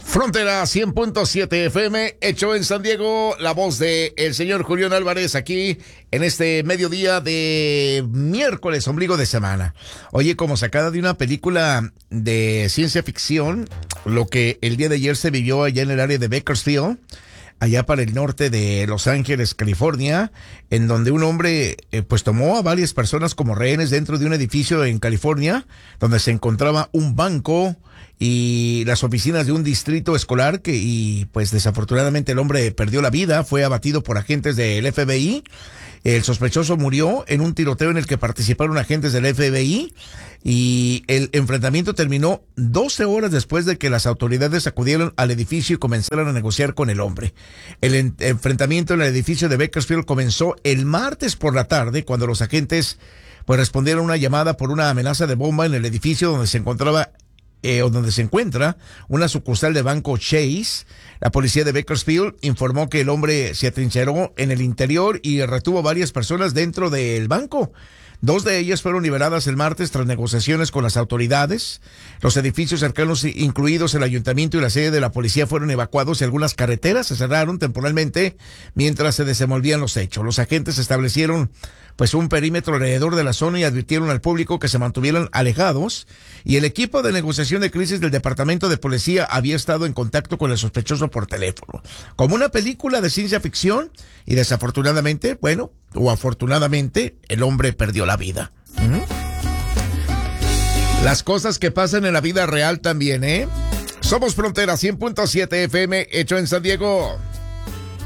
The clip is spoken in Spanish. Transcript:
Frontera 100.7 FM, hecho en San Diego, la voz de el señor Julián Álvarez aquí en este mediodía de miércoles, ombligo de semana. Oye, como sacada de una película de ciencia ficción, lo que el día de ayer se vivió allá en el área de Bakersfield, allá para el norte de Los Ángeles, California, en donde un hombre pues tomó a varias personas como rehenes dentro de un edificio en California, donde se encontraba un banco y las oficinas de un distrito escolar y pues desafortunadamente el hombre perdió la vida, fue abatido por agentes del FBI. El sospechoso murió en un tiroteo en el que participaron agentes del FBI y el enfrentamiento terminó 12 horas después de que las autoridades acudieron al edificio y comenzaron a negociar con el hombre. El enfrentamiento en el edificio de Bakersfield comenzó el martes por la tarde cuando los agentes pues respondieron a una llamada por una amenaza de bomba en el edificio donde se encontraba donde se encuentra una sucursal de banco Chase. La policía de Bakersfield informó que el hombre se atrincheró en el interior y retuvo varias personas dentro del banco. 2 de ellas fueron liberadas el martes tras negociaciones con las autoridades. Los edificios cercanos, incluidos el ayuntamiento y la sede de la policía, fueron evacuados y algunas carreteras se cerraron temporalmente mientras se desenvolvían los hechos. Los agentes establecieron pues un perímetro alrededor de la zona y advirtieron al público que se mantuvieran alejados, y el equipo de negociación de crisis del departamento de policía había estado en contacto con el sospechoso por teléfono. Como una película de ciencia ficción, y desafortunadamente, bueno, o afortunadamente, el hombre perdió la vida. Las cosas que pasan en la vida real también, ¿eh? Somos Frontera 100.7 FM, hecho en San Diego.